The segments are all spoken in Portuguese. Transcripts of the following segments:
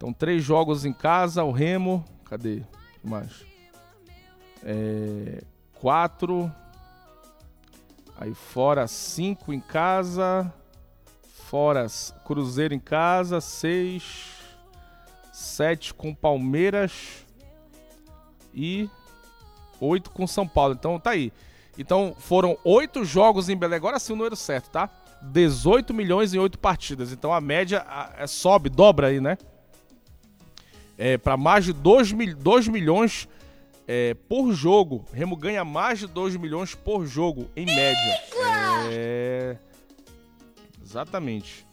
Então, 3 jogos em casa, o Remo... Cadê? O que mais? 4... Aí fora 5 em casa, fora Cruzeiro em casa, 6, 7 com Palmeiras e 8 com São Paulo. Então tá aí. Então foram 8 jogos em Belém, agora sim o número certo, tá? 18 milhões em 8 partidas. Então a média sobe, dobra aí, né? Para mais de 2 milhões por jogo. Remo ganha mais de 2 milhões por jogo, em média. Exatamente.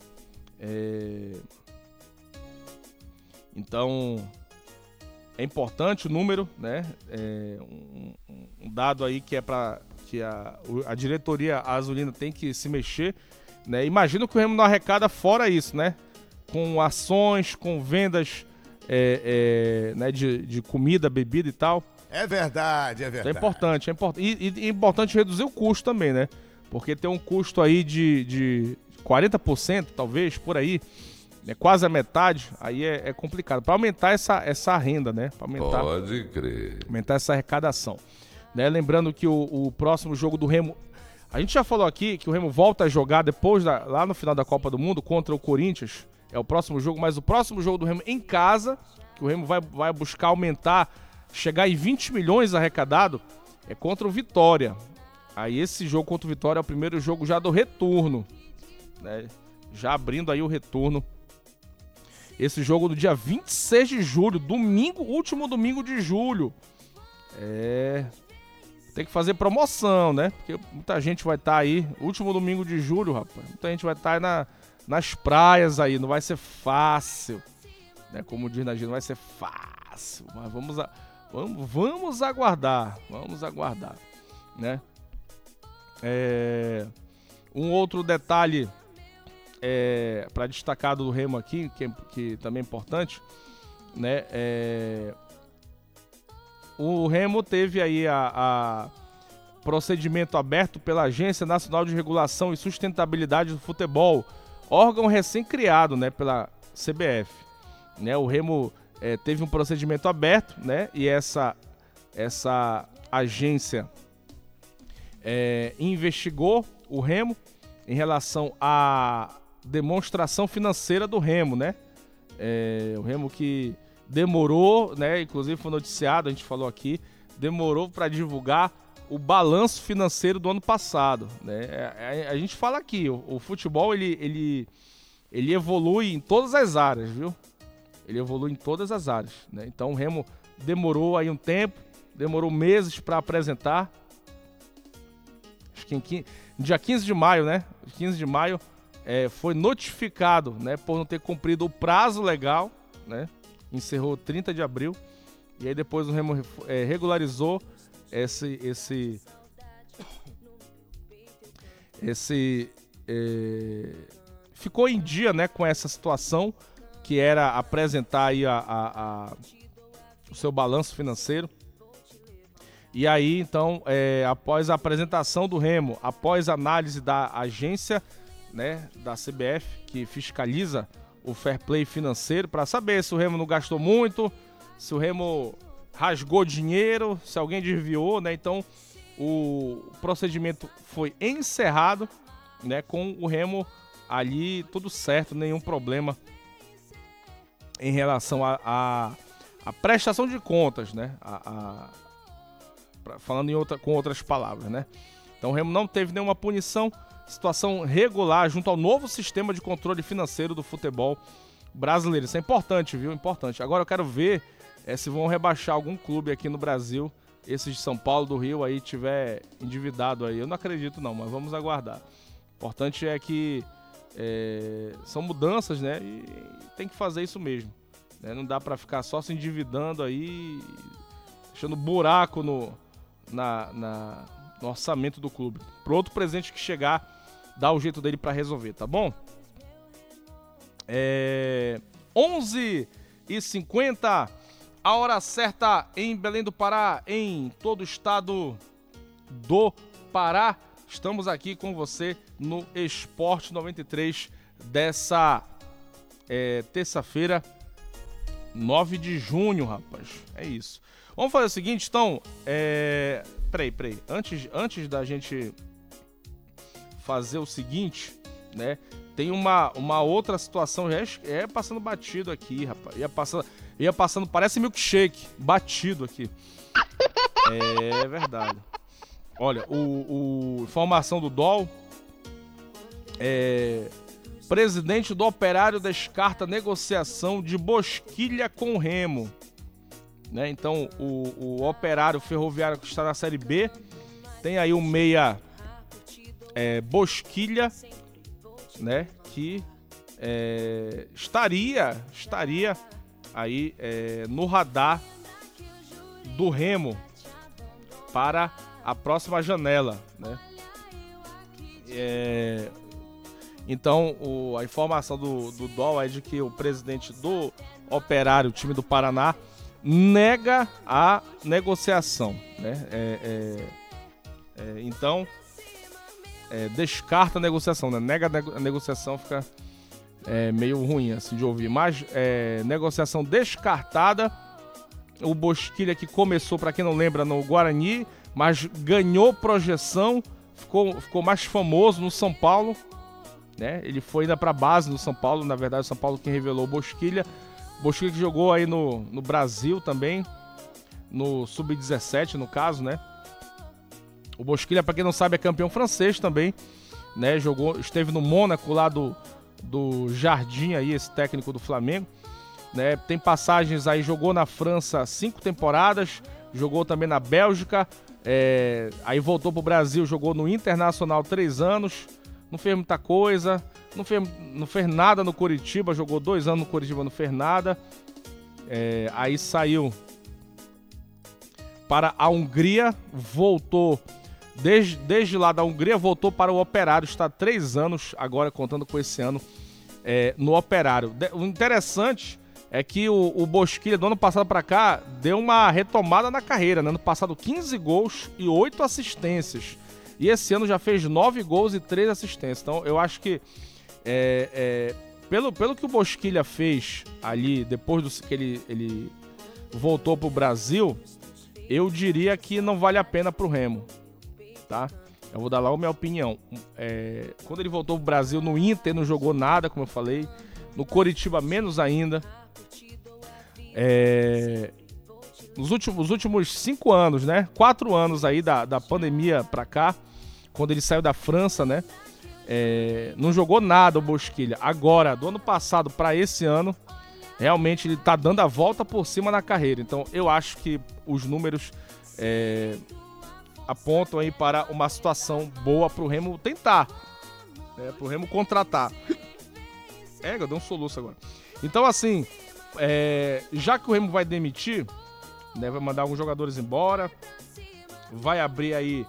Então, é importante o número, né? Um dado aí que é para que a diretoria azulina tem que se mexer, né? Imagino que o Remo não arrecada fora isso, né? Com ações, com vendas né? de comida, bebida e tal. É verdade. Então é importante. E é importante reduzir o custo também, né? Porque tem um custo aí de 40%, talvez, por aí, né? Quase a metade, aí é complicado. Para aumentar essa renda, né? Pra aumentar, Pode crer. aumentar essa arrecadação. Né? Lembrando que o próximo jogo do Remo... A gente já falou aqui que o Remo volta a jogar depois, lá no final da Copa do Mundo, contra o Corinthians. É o próximo jogo, mas o próximo jogo do Remo em casa, que o Remo vai buscar aumentar... Chegar em 20 milhões arrecadado é contra o Vitória. Aí esse jogo contra o Vitória é o primeiro jogo já do retorno, né? Já abrindo aí o retorno. Esse jogo do dia 26 de julho, domingo, último domingo de julho. Tem que fazer promoção, né? Porque muita gente vai estar aí, último domingo de julho, rapaz. Muita gente vai estar aí nas praias aí, não vai ser fácil, né? Como diz na gíria, não vai ser fácil, mas vamos aguardar, né? Um outro detalhe para destacar do Remo aqui, que também é importante, né? O Remo teve aí a procedimento aberto pela Agência Nacional de Regulação e Sustentabilidade do Futebol, órgão recém-criado, né, pela CBF, né? O Remo teve um procedimento aberto, né? E essa agência investigou o Remo em relação à demonstração financeira do Remo, né? O Remo que demorou, né? Inclusive foi noticiado, a gente falou aqui, demorou para divulgar o balanço financeiro do ano passado, né? A gente fala aqui, o futebol ele evolui em todas as áreas, viu? Ele evolui em todas as áreas, né? Então o Remo demorou aí um tempo, demorou meses para apresentar. Acho que dia 15 de maio, né? 15 de maio foi notificado, né, por não ter cumprido o prazo legal, né? Encerrou 30 de abril. E aí depois o Remo regularizou ficou em dia, né, com essa situação, que era apresentar aí o seu balanço financeiro. E aí, então, após a apresentação do Remo, após a análise da agência, né, da CBF, que fiscaliza o fair play financeiro, para saber se o Remo não gastou muito, se o Remo rasgou dinheiro, se alguém desviou, né? Então, o procedimento foi encerrado, né, com o Remo ali tudo certo, nenhum problema em relação à prestação de contas, né? Falando com outras palavras, né? Então o Remo não teve nenhuma punição, situação regular junto ao novo sistema de controle financeiro do futebol brasileiro. Isso é importante, viu? Importante. Agora eu quero ver se vão rebaixar algum clube aqui no Brasil, esse de São Paulo, do Rio, aí tiver endividado aí. Eu não acredito não, mas vamos aguardar. Importante é que são mudanças, né? E tem que fazer isso mesmo, né? Não dá pra ficar só se endividando aí, deixando buraco no orçamento do clube. Pro outro presidente que chegar, dá o jeito dele pra resolver, tá bom? 11h50, a hora certa em Belém do Pará, em todo o estado do Pará. Estamos aqui com você no Esporte 93 dessa terça-feira, 9 de junho, rapaz. É isso. Vamos fazer o seguinte, então. Peraí. Antes da gente fazer o seguinte, né? Tem uma outra situação. Já passando batido aqui, rapaz. Ia passando, parece milkshake. Batido aqui. É verdade. Olha, informação do DOL. Presidente do Operário descarta negociação de Bosquilha com o Remo. Né? Então, o Operário Ferroviário que está na Série B tem aí o meia Bosquilha, né? Que estaria aí no radar do Remo para a próxima janela, né? Então, a informação do DOL é de que o presidente do Operário, time do Paraná, nega a negociação, né? Então, descarta a negociação, né? Nega a negociação, fica meio ruim assim de ouvir. Mas negociação descartada. O Bosquilha que começou, para quem não lembra, no Guarani, mas ganhou projeção, ficou mais famoso no São Paulo, né? Ele foi ainda para a base no São Paulo, na verdade o São Paulo quem revelou o Bosquilha. Bosquilha que jogou aí no Brasil também, no Sub-17 no caso, né? O Bosquilha, para quem não sabe, é campeão francês também, né? Esteve no Mônaco lá do Jardim aí, esse técnico do Flamengo, né? Tem passagens aí, jogou na França 5 temporadas, jogou também na Bélgica, aí voltou pro Brasil, jogou no Internacional 3 anos, não fez muita coisa, não fez nada no Coritiba, jogou 2 anos no Coritiba, não fez nada, aí saiu para a Hungria, voltou desde lá da Hungria, voltou para o Operário, está 3 anos agora, contando com esse ano, no Operário. O interessante é que o Bosquilha, do ano passado para cá, deu uma retomada na carreira, né? Ano passado 15 gols e 8 assistências. E esse ano já fez 9 gols e 3 assistências. Então eu acho que pelo que o Bosquilha fez ali, depois que ele voltou pro Brasil, eu diria que não vale a pena pro Remo, tá? Eu vou dar lá a minha opinião. Quando ele voltou pro Brasil, no Inter não jogou nada, como eu falei. No Coritiba, menos ainda. Nos últimos 5 anos, né? 4 anos aí da pandemia pra cá, quando ele saiu da França, né? Não jogou nada o Bosquilha. Agora, do ano passado pra esse ano, realmente ele tá dando a volta por cima na carreira. Então, eu acho que os números apontam aí para uma situação boa pro Remo tentar, pro Remo contratar. Eu dei um soluço agora. Então, assim, já que o Remo vai demitir, né, vai mandar alguns jogadores embora, vai abrir aí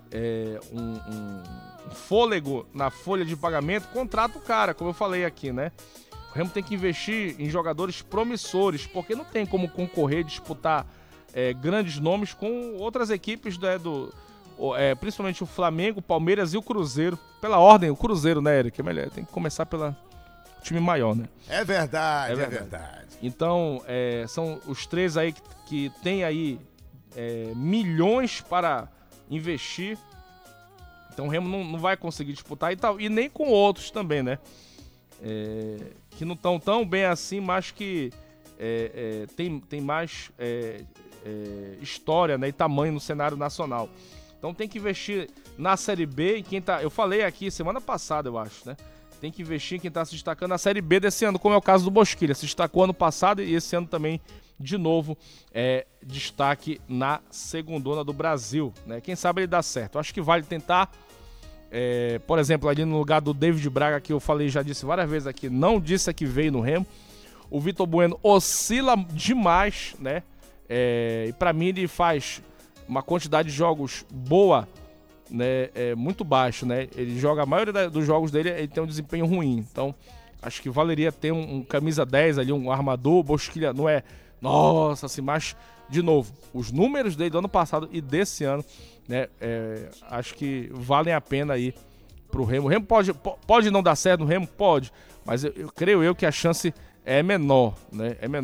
um fôlego na folha de pagamento, contrata o cara, como eu falei aqui, né? O Remo tem que investir em jogadores promissores, porque não tem como concorrer, disputar grandes nomes com outras equipes, principalmente o Flamengo, o Palmeiras e o Cruzeiro. Pela ordem, o Cruzeiro, né, Eric? É melhor, tem que começar pelo time maior, né? É verdade. Então, são os 3 aí que tem aí milhões para investir. Então o Remo não vai conseguir disputar e nem com outros também, né? Que não estão tão bem assim, mas que tem mais história, né, e tamanho no cenário nacional. Então tem que investir na Série B, e eu falei aqui semana passada, eu acho, né? Tem que investir em quem está se destacando na Série B desse ano, como é o caso do Bosquilha. Se destacou ano passado e esse ano também, de novo, destaque na segundona do Brasil, né? Quem sabe ele dá certo. Eu acho que vale tentar. Por exemplo, ali no lugar do David Braga, que eu falei, já disse várias vezes aqui, não disse que veio no Remo. O Vitor Bueno oscila demais, né? E pra mim ele faz uma quantidade de jogos boa, né? Muito baixo, né? Ele joga, a maioria dos jogos dele, ele tem um desempenho ruim. Então, acho que valeria ter um camisa 10 ali, um armador. Bosquilha não é, nossa, assim, mas, de novo, os números dele do ano passado e desse ano, né? Acho que valem a pena aí pro Remo. O Remo pode não dar certo no Remo? Pode, mas eu creio que a chance é menor, né? É menor.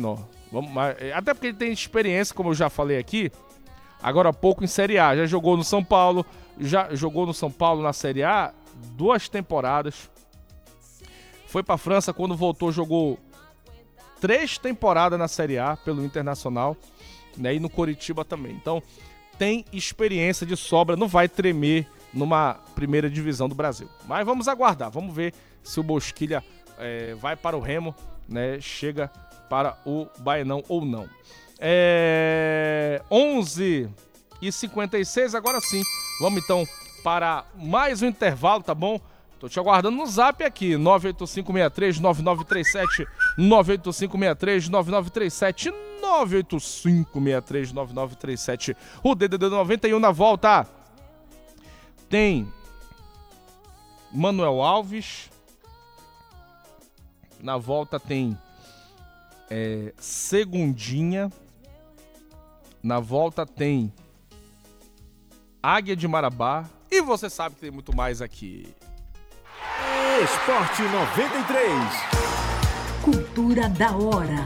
Até porque ele tem experiência, como eu já falei aqui, agora há pouco em Série A. Já jogou no São Paulo, na Série A 2 temporadas. Foi pra França, quando voltou jogou 3 temporadas na Série A pelo Internacional, né? E no Coritiba também. Então tem experiência de sobra, não vai tremer numa primeira divisão do Brasil. Mas vamos aguardar, vamos ver se o Bosquilha vai para o Remo, né? Chega para o Baenão ou não. 11h56, agora sim. Vamos então para mais um intervalo, tá bom? Tô te aguardando no zap aqui, 98563-9937, 98563-9937, 98563-9937, o DDD 91 na volta. Tem Manuel Alves, na volta tem Segundinha, na volta tem Águia de Marabá, e você sabe que tem muito mais aqui. Esporte 93. Cultura da hora.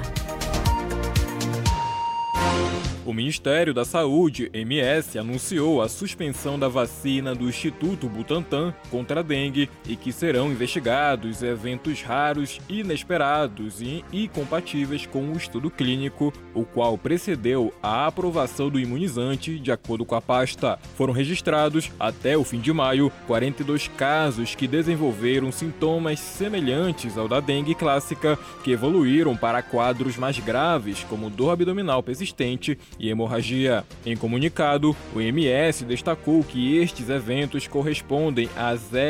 O Ministério da Saúde, MS, anunciou a suspensão da vacina do Instituto Butantan contra a dengue e que serão investigados eventos raros, inesperados e incompatíveis com o estudo clínico, o qual precedeu a aprovação do imunizante, de acordo com a pasta. Foram registrados, até o fim de maio, 42 casos que desenvolveram sintomas semelhantes ao da dengue clássica, que evoluíram para quadros mais graves, como dor abdominal persistente e hemorragia. Em comunicado, o MS destacou que estes eventos correspondem a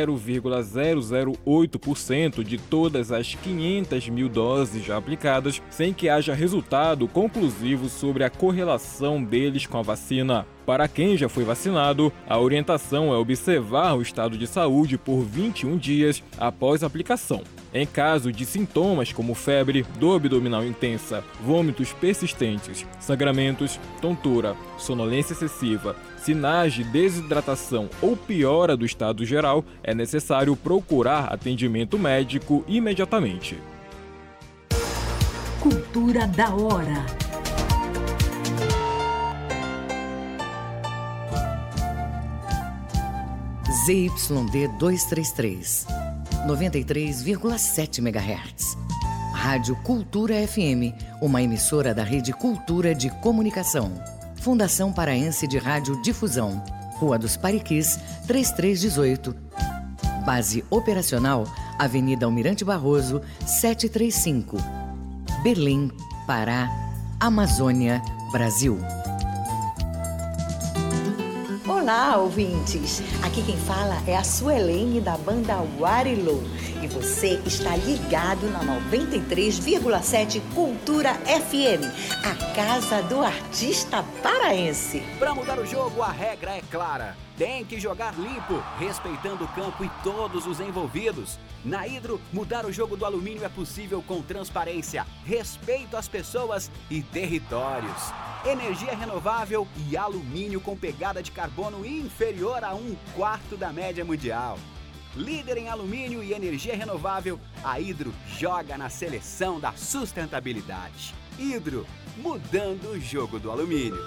0,008% de todas as 500 mil doses já aplicadas, sem que haja resultado conclusivo sobre a correlação deles com a vacina. Para quem já foi vacinado, a orientação é observar o estado de saúde por 21 dias após a aplicação. Em caso de sintomas como febre, dor abdominal intensa, vômitos persistentes, sangramentos, tontura, sonolência excessiva, sinais de desidratação ou piora do estado geral, é necessário procurar atendimento médico imediatamente. Cultura da hora. ZYD 233, 93,7 MHz. Rádio Cultura FM, uma emissora da Rede Cultura de Comunicação. Fundação Paraense de Rádio Difusão, Rua dos Pariquis, 3318. Base operacional, Avenida Almirante Barroso, 735. Belém, Pará, Amazônia, Brasil. Olá, ouvintes! Aqui quem fala é a Suelene da banda Warilô. E você está ligado na 93,7 Cultura FM, a casa do artista paraense. Para mudar o jogo, a regra é clara. Tem que jogar limpo, respeitando o campo e todos os envolvidos. Na Hidro, mudar o jogo do alumínio é possível com transparência, respeito às pessoas e territórios. Energia renovável e alumínio com pegada de carbono inferior a 1/4 da média mundial. Líder em alumínio e energia renovável, a Hidro joga na seleção da sustentabilidade. Hidro, mudando o jogo do alumínio.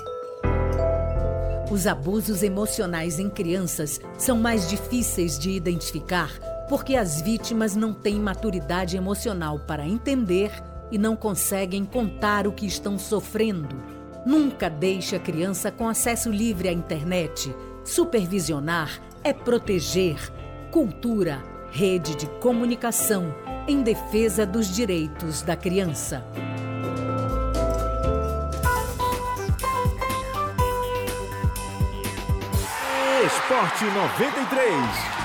Os abusos emocionais em crianças são mais difíceis de identificar porque as vítimas não têm maturidade emocional para entender e não conseguem contar o que estão sofrendo. Nunca deixe a criança com acesso livre à internet. Supervisionar é proteger. Cultura, rede de comunicação em defesa dos direitos da criança. Esporte 93.